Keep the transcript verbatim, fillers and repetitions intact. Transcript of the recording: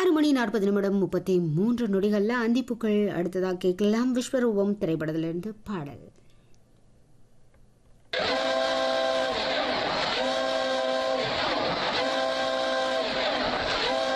ஆறு மணி நாற்பது நிமிடம் முப்பத்தி மூன்று நொடிகளில் அந்திப்புக்கள் அடுத்ததாக கேட்கலாம். விஸ்வரூபம் திரைப்படத்திலிருந்து பாடல்.